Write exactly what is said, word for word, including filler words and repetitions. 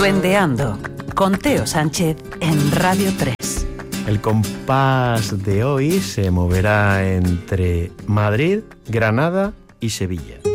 Duendeando, con Teo Sánchez en Radio tres. El compás de hoy se moverá entre Madrid, Granada y Sevilla.